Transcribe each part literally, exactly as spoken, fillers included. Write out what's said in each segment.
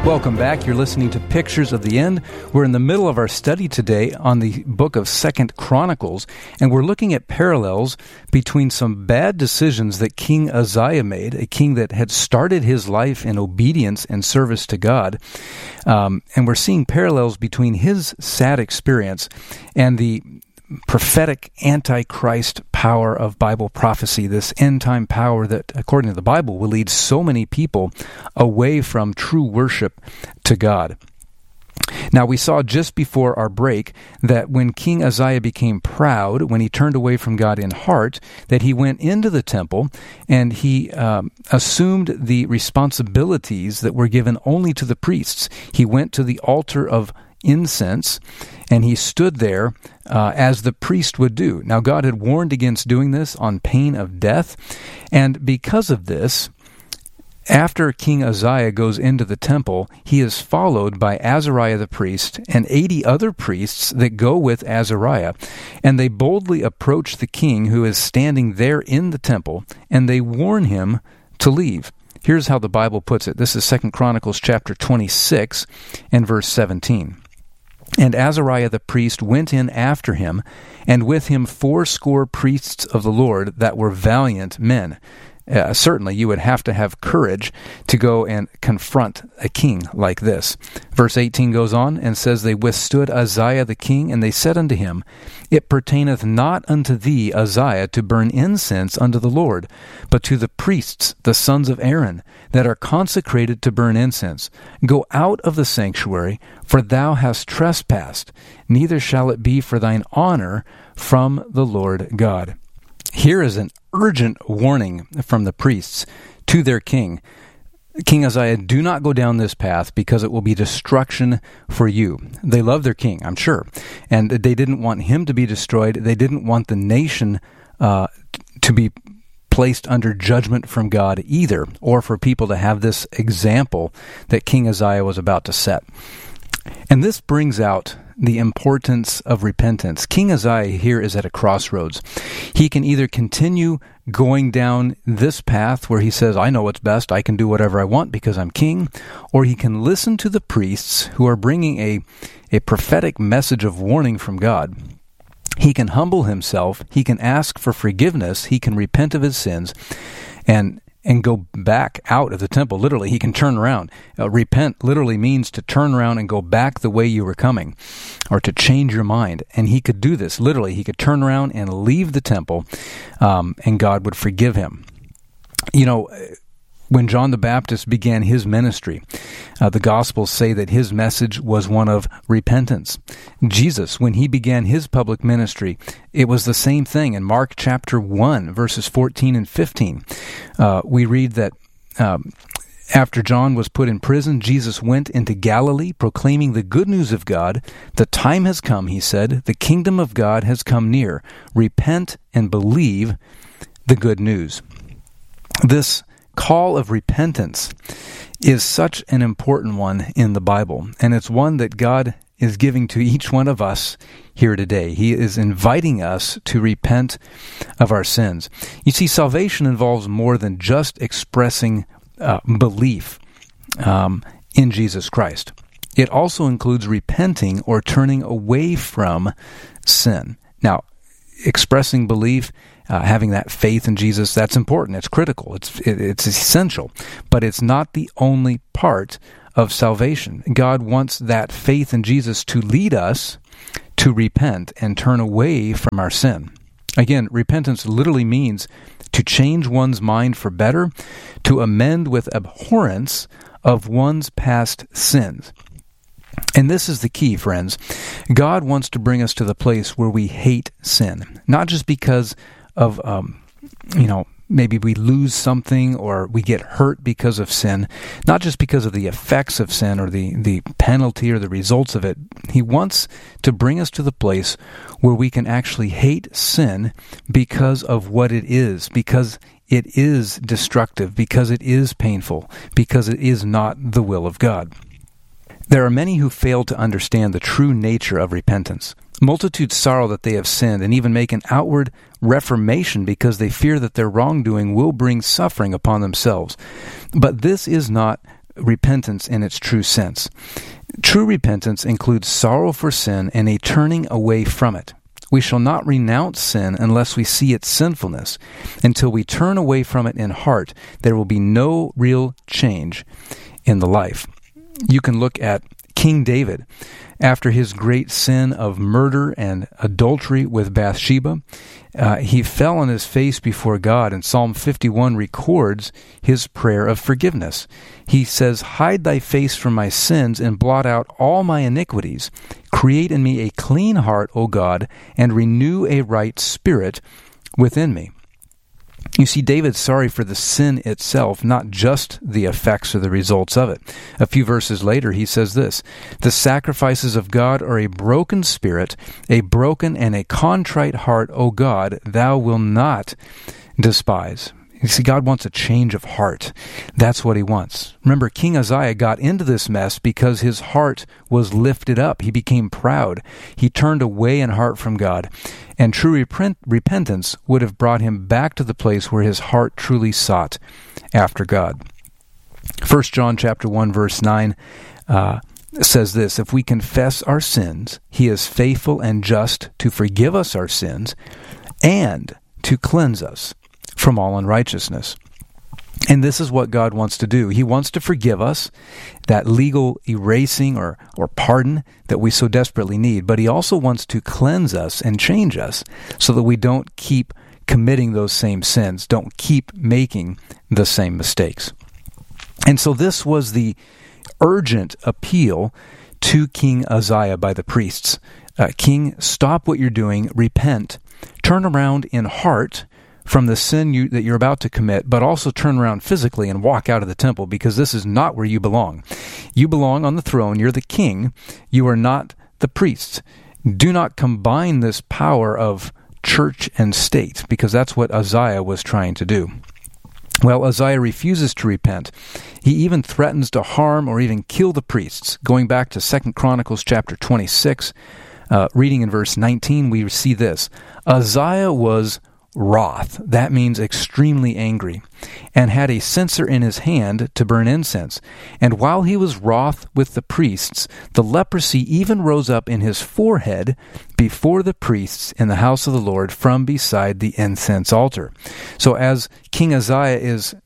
Welcome back. You're listening to Pictures of the End. We're in the middle of our study today on the book of Second Chronicles, and we're looking at parallels between some bad decisions that King Uzziah made, a king that had started his life in obedience and service to God. Um, and we're seeing parallels between his sad experience and the prophetic antichrist power of Bible prophecy, this end-time power that, according to the Bible, will lead so many people away from true worship to God. Now, we saw just before our break that when King Uzziah became proud, when he turned away from God in heart, that he went into the temple and he um, assumed the responsibilities that were given only to the priests. He went to the altar of incense, and he stood there uh, as the priest would do. Now, God had warned against doing this on pain of death, and because of this, after King Uzziah goes into the temple, he is followed by Azariah the priest and eighty other priests that go with Azariah, and they boldly approach the king who is standing there in the temple, and they warn him to leave. Here's how the Bible puts it. This is Second Chronicles chapter twenty-six and verse seventeen. And Azariah the priest went in after him, and with him fourscore priests of the Lord that were valiant men. Uh, certainly you would have to have courage to go and confront a king like this. Verse eighteen goes on and says, They withstood Uzziah the king, and they said unto him, It pertaineth not unto thee, Uzziah, to burn incense unto the Lord, but to the priests, the sons of Aaron, that are consecrated to burn incense. Go out of the sanctuary, for thou hast trespassed, neither shall it be for thine honor from the Lord God. Here is an urgent warning from the priests to their king. King Uzziah, do not go down this path because it will be destruction for you. They love their king, I'm sure, and they didn't want him to be destroyed. They didn't want the nation uh, to be placed under judgment from God either, or for people to have this example that King Uzziah was about to set. And this brings out the importance of repentance. King Uzziah here is at a crossroads. He can either continue going down this path where he says, I know what's best, I can do whatever I want because I'm king, or he can listen to the priests who are bringing a, a prophetic message of warning from God. He can humble himself, he can ask for forgiveness, he can repent of his sins, and and go back out of the temple. Literally, he can turn around. Uh, repent literally means to turn around and go back the way you were coming, or to change your mind. And he could do this. Literally, he could turn around and leave the temple, um, and God would forgive him. You know, when John the Baptist began his ministry, uh, the Gospels say that his message was one of repentance. Jesus, when he began his public ministry, it was the same thing. In Mark chapter one, verses fourteen and fifteen, uh, we read that um, after John was put in prison, Jesus went into Galilee proclaiming the good news of God. The time has come, he said. The kingdom of God has come near. Repent and believe the good news. This call of repentance is such an important one in the Bible, and it's one that God is giving to each one of us here today. He is inviting us to repent of our sins. You see, salvation involves more than just expressing uh, belief um, in Jesus Christ. It also includes repenting or turning away from sin. Now, expressing belief, Uh, having that faith in Jesus, that's important. It's critical. It's it, it's essential. But it's not the only part of salvation. God wants that faith in Jesus to lead us to repent and turn away from our sin. Again, repentance literally means to change one's mind for better, to amend with abhorrence of one's past sins. And this is the key, friends. God wants to bring us to the place where we hate sin, not just because of, um, you know, maybe we lose something or we get hurt because of sin, not just because of the effects of sin or the, the penalty or the results of it. He wants to bring us to the place where we can actually hate sin because of what it is, because it is destructive, because it is painful, because it is not the will of God. There are many who fail to understand the true nature of repentance. Multitudes sorrow that they have sinned and even make an outward reformation because they fear that their wrongdoing will bring suffering upon themselves. But this is not repentance in its true sense. True repentance includes sorrow for sin and a turning away from it. We shall not renounce sin unless we see its sinfulness. Until we turn away from it in heart, there will be no real change in the life. You can look at King David. After his great sin of murder and adultery with Bathsheba, uh, he fell on his face before God, and Psalm fifty-one records his prayer of forgiveness. He says, "Hide thy face from my sins and blot out all my iniquities. Create in me a clean heart, O God, and renew a right spirit within me." You see, David's sorry for the sin itself, not just the effects or the results of it. A few verses later, he says this, "The sacrifices of God are a broken spirit, a broken and a contrite heart, O God, thou wilt not despise." You see, God wants a change of heart. That's what he wants. Remember, King Uzziah got into this mess because his heart was lifted up. He became proud. He turned away in heart from God. And true repent- repentance would have brought him back to the place where his heart truly sought after God. First John chapter one, verse nine uh, says this, "If we confess our sins, he is faithful and just to forgive us our sins and to cleanse us from all unrighteousness." And this is what God wants to do. He wants to forgive us, that legal erasing or, or pardon that we so desperately need. But he also wants to cleanse us and change us so that we don't keep committing those same sins, don't keep making the same mistakes. And so this was the urgent appeal to King Uzziah by the priests. Uh, King, stop what you're doing, repent, turn around in heart from the sin you, that you're about to commit, but also turn around physically and walk out of the temple, because this is not where you belong. You belong on the throne. You're the king. You are not the priests. Do not combine this power of church and state, because that's what Uzziah was trying to do. Well, Uzziah refuses to repent. He even threatens to harm or even kill the priests. Going back to Second Chronicles chapter twenty-six, uh, reading in verse nineteen, we see this. Uzziah was wroth, that means extremely angry, and had a censer in his hand to burn incense. And while he was wroth with the priests, the leprosy even rose up in his forehead before the priests in the house of the Lord from beside the incense altar. So as King Uzziah is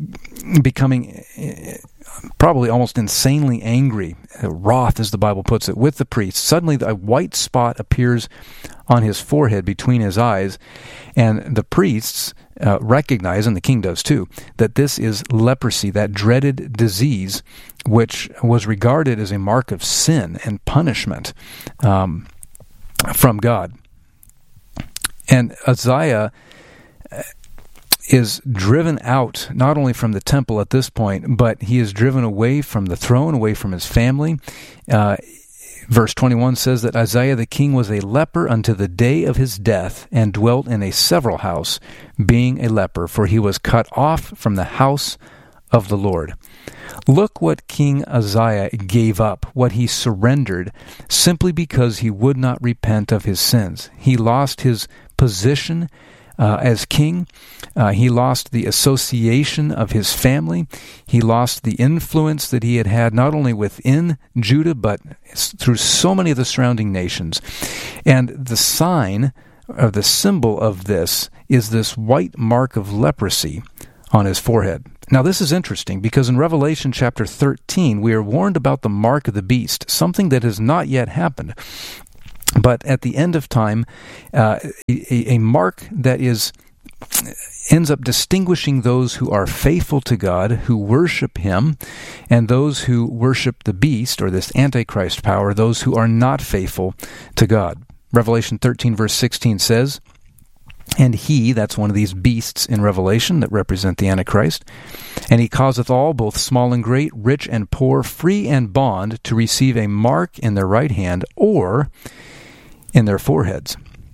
becoming probably almost insanely angry, wroth as the Bible puts it, with the priests, suddenly a white spot appears on his forehead between his eyes, and the priests uh, recognize, and the king does too, that this is leprosy, that dreaded disease which was regarded as a mark of sin and punishment um, from God. And Uzziah is driven out not only from the temple at this point, but he is driven away from the throne, away from his family. Uh, verse twenty-one says that Uzziah the king was a leper unto the day of his death, and dwelt in a several house, being a leper, for he was cut off from the house of the Lord. Look what King Uzziah gave up, what he surrendered, simply because he would not repent of his sins. He lost his position Uh, as king. Uh, he lost the association of his family. He lost the influence that he had had not only within Judah, but through so many of the surrounding nations. And the sign, or the symbol of this, is this white mark of leprosy on his forehead. Now this is interesting, because in Revelation chapter thirteen, we are warned about the mark of the beast, something that has not yet happened. But at the end of time, uh, a, a mark that is ends up distinguishing those who are faithful to God, who worship him, and those who worship the beast, or this Antichrist power, those who are not faithful to God. Revelation thirteen verse sixteen says, "And he," that's one of these beasts in Revelation that represent the Antichrist, "and he causeth all, both small and great, rich and poor, free and bond, to receive a mark in their right hand, or in their foreheads."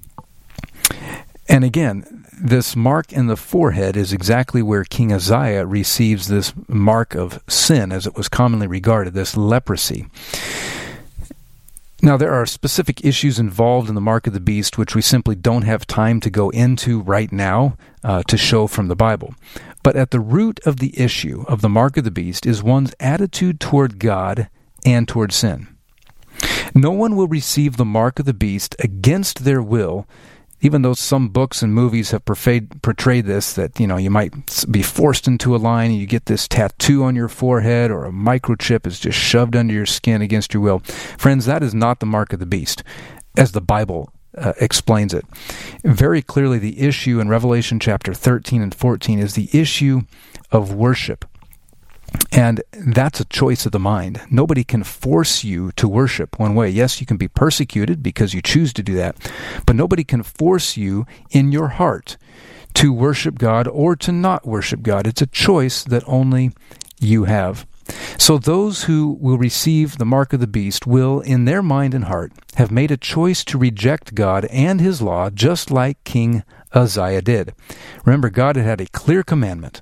And again, this mark in the forehead is exactly where King Uzziah receives this mark of sin, as it was commonly regarded, this leprosy. Now, there are specific issues involved in the mark of the beast which we simply don't have time to go into right now uh, to show from the Bible. But at the root of the issue of the mark of the beast is one's attitude toward God and toward sin. No one will receive the mark of the beast against their will, even though some books and movies have portrayed, portrayed this, that, you know, you might be forced into a line and you get this tattoo on your forehead, or a microchip is just shoved under your skin against your will. Friends, that is not the mark of the beast, as the Bible uh, explains it. Very clearly, the issue in Revelation chapter thirteen and fourteen is the issue of worship. And that's a choice of the mind. Nobody can force you to worship one way. Yes, you can be persecuted because you choose to do that, but nobody can force you in your heart to worship God or to not worship God. It's a choice that only you have. So those who will receive the mark of the beast will, in their mind and heart, have made a choice to reject God and His law, just like King Uzziah did. Remember, God had had a clear commandment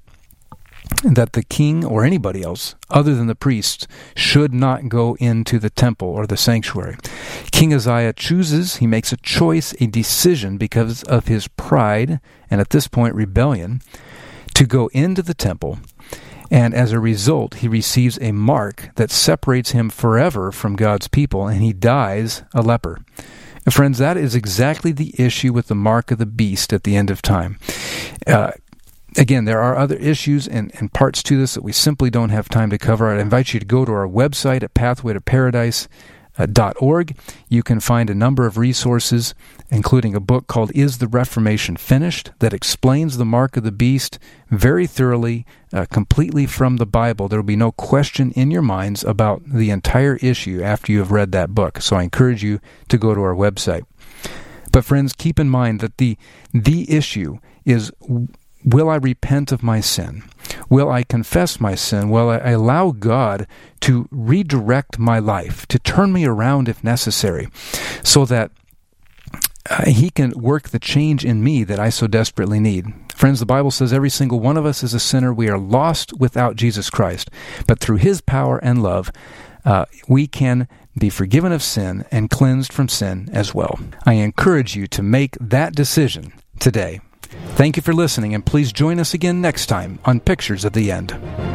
that the king or anybody else other than the priests should not go into the temple or the sanctuary. King Uzziah chooses, he makes a choice, a decision because of his pride, and at this point rebellion, to go into the temple, and as a result he receives a mark that separates him forever from God's people, and he dies a leper. Friends, that is exactly the issue with the mark of the beast at the end of time. Uh, Again, there are other issues and, and parts to this that we simply don't have time to cover. I'd invite you to go to our website at pathway to paradise dot org. You can find a number of resources, including a book called Is the Reformation Finished?, that explains the mark of the beast very thoroughly, uh, completely from the Bible. There will be no question in your minds about the entire issue after you have read that book. So I encourage you to go to our website. But friends, keep in mind that the the issue is, will I repent of my sin? Will I confess my sin? Will I allow God to redirect my life, to turn me around if necessary, so that uh, He can work the change in me that I so desperately need? Friends, the Bible says every single one of us is a sinner. We are lost without Jesus Christ. But through His power and love, uh, we can be forgiven of sin and cleansed from sin as well. I encourage you to make that decision today. Thank you for listening, and please join us again next time on Pictures of the End.